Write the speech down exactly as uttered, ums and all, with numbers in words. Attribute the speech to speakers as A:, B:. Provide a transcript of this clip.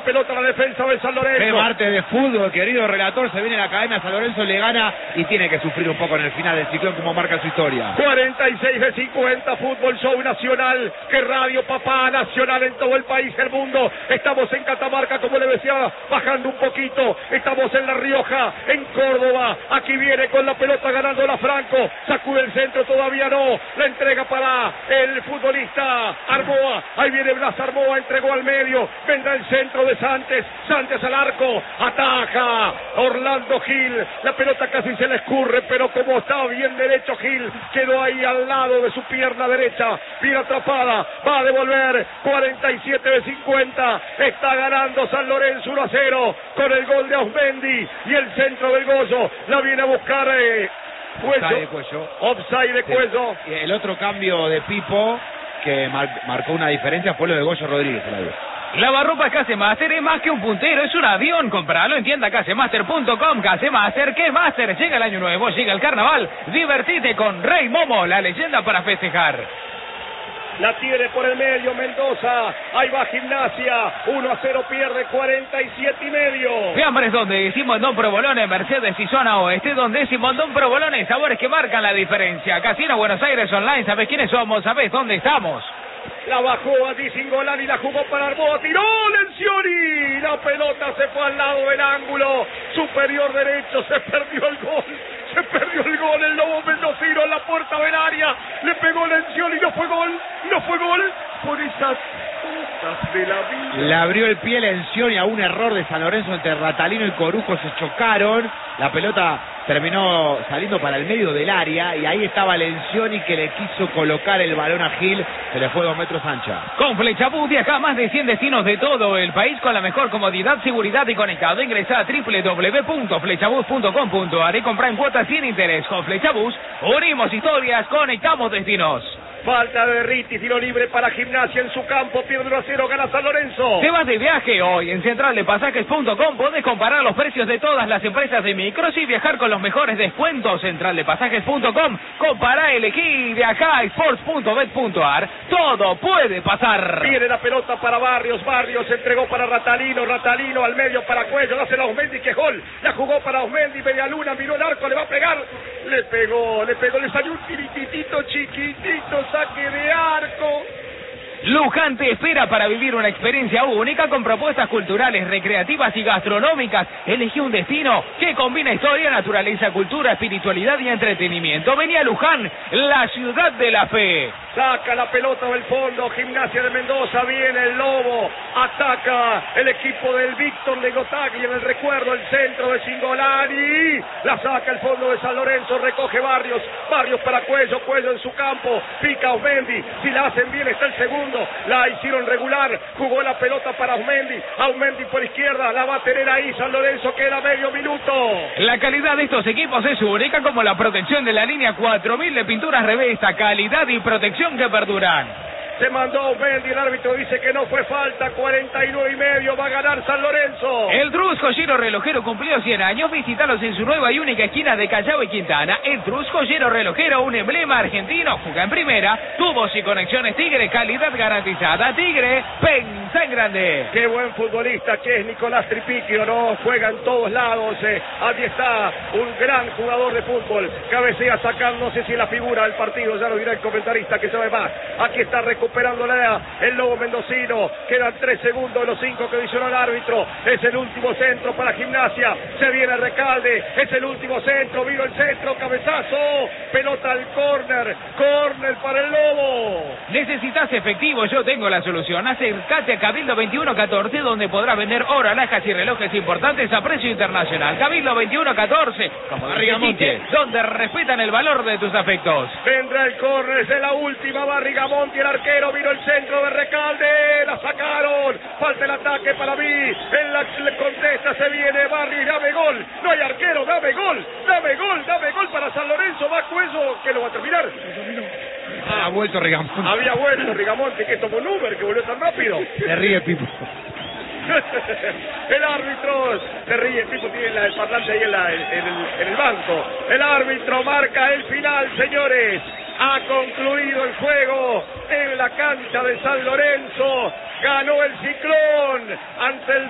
A: pelota a la defensa de San Lorenzo.
B: Qué martes de fútbol, querido relator. Se viene la Academia, San Lorenzo le gana y tiene que sufrir un poco en el final del ciclón, como marca su historia.
A: cuarenta y seis de cincuenta, Fútbol Show Nacional. Que radio, papá, nacional en todo el país, el mundo. Estamos en Catamarca, como le decía, bajando un poquito. Estamos en La Rioja, en Córdoba. Aquí viene con la pelota ganando la Franco. Sacude el centro, todavía no. La entrega para el futbolista Armoa. Ahí viene Blas Armoa, entregó al medio. Vendrá el centro de Santos. Santos al arco. Ataja Orlando Gil. La pelota casi se le escurre, pero como está bien derecho Gil, quedó ahí al lado de su pierna derecha. Bien atrapada. Va a devolver. cuarenta y siete de cincuenta. Está ganando San Lorenzo uno a cero. Con el gol de Osmendi. Y el centro del Goyo. La viene a buscar eh, Cuello.
B: Offside de Cuello.
A: Offside de Cuello.
B: Sí. El otro cambio de Pipo que mar marcó una diferencia fue lo de Goyo Rodríguez.
C: Lavarropas Casemaster es más que un puntero, es un avión. Compralo en tienda casemaster punto com. Casemaster, ¿qué Master? Llega el año nuevo, llega el carnaval. Divertite con Rey Momo, la leyenda para festejar.
A: La tiene por el medio Mendoza. Ahí va Gimnasia. uno a cero pierde, cuarenta y siete y medio.
C: Fiambres donde Simondón Provolone, Mercedes y Zona Oeste, donde Simondón Provolone, sabores que marcan la diferencia. Casino Buenos Aires Online, ¿sabés quiénes somos? ¿Sabés dónde estamos?
A: La bajó a Dizingolani, la jugó para Arboa, tiró Lencioni. La pelota se fue al lado del ángulo superior derecho, se perdió el gol. Se perdió el gol, el Lobo Mendocino en la puerta del área. Le pegó Lencioni, no fue gol, no fue gol. Por esas cosas de la vida.
B: Le abrió el pie Lencioni a un error de San Lorenzo entre Ratalino y Corujo, se chocaron. La pelota terminó saliendo para el medio del área y ahí estaba Lencioni que le quiso colocar el balón a Gil. Se le fue dos metros ancha.
C: Con Flechabús viaja a más de cien destinos de todo el país con la mejor comodidad, seguridad y conectado. Ingresa a doble u doble u doble u punto flechabús punto com punto a r y compra en cuotas sin interés. Con Flechabús unimos historias, conectamos destinos.
A: Falta de Derriti, tiro libre para Gimnasia en su campo, pierde uno a cero, gana San Lorenzo.
C: Te vas de viaje hoy en central de pasajes punto com, podés comparar los precios de todas las empresas de micros y viajar con los mejores descuentos. central de pasajes punto com, compará, elegí, viajá, sports punto bet punto a r, todo puede pasar.
A: Viene la pelota para Barrios, Barrios entregó para Ratalino, Ratalino al medio para Cuello, hace la Osmendi, que gol, la jugó para Osmendi, media luna, miró el arco, le va a pegar, le pegó, le pegó, le salió un tirititito chiquitito, saque de arco.
C: Luján te espera para vivir una experiencia única con propuestas culturales, recreativas y gastronómicas. Elegí un destino que combina historia, naturaleza, cultura, espiritualidad y entretenimiento. Vení a Luján, la ciudad de la fe.
A: Saca la pelota del fondo, Gimnasia de Mendoza, viene el Lobo, ataca el equipo del Víctor Legotagli en el recuerdo, el centro de Cingolani, la saca el fondo de San Lorenzo, recoge Barrios, Barrios para Cuello, Cuello en su campo, pica Osmendi, si la hacen bien está el segundo, la hicieron regular, jugó la pelota para Osmendi, Osmendi por izquierda, la va a tener ahí San Lorenzo, queda medio minuto.
C: La calidad de estos equipos es única, como la protección de la línea cuatro mil de pinturas Revesta, calidad y protección que perduran.
A: Se mandó Osmendi, el árbitro dice que no fue falta, cuarenta y nueve y medio, va a ganar San Lorenzo.
C: El Trus Joyero Relojero cumplió cien años, visítalos en su nueva y única esquina de Callao y Quintana. El Trus Joyero Relojero, un emblema argentino, juega en primera, tubos y conexiones Tigre, calidad garantizada. Tigre, pensa en grande.
A: Qué buen futbolista que es Nicolás Tripiquio, ¿no? Juega en todos lados, eh. Allí está, un gran jugador de fútbol, cabecea sacando, no sé si la figura del partido, ya lo dirá el comentarista que sabe más. Aquí está recuperándola el Lobo Mendocino, quedan tres segundos de los cinco que adicionó el árbitro, es el último centro para Gimnasia, se viene Recalde, es el último centro, vino el centro, cabezazo, pelota al córner, córner para el Lobo.
C: ¿Necesitas efectivo? Yo tengo la solución. Acércate a Cabildo veintiuno catorce, donde podrás vender oro, alhajas y relojes importantes a precio internacional. Cabildo veintiuno catorce, como Barrigamonte, donde respetan el valor de tus afectos.
A: Vendrá el córner, es de la última, Barrigamonte, el arquero, vino el centro de Recalde, la sacaron, falta el ataque para mí, en la le contesta, se viene Barri, dame gol, no hay arquero, dame gol, dame gol, dame gol para San Lorenzo, va Cuello, que lo va a terminar.
B: Ah, ha vuelto Rigamonte.
A: Había vuelto Rigamonte, que tomó un Uber, que volvió tan rápido.
B: Se ríe Pipo.
A: El árbitro se ríe, Pipo tiene la, el parlante ahí en, la, en, el, en el banco. El árbitro marca el final, señores. Ha concluido el juego en la cancha de San Lorenzo. Ganó el Ciclón ante el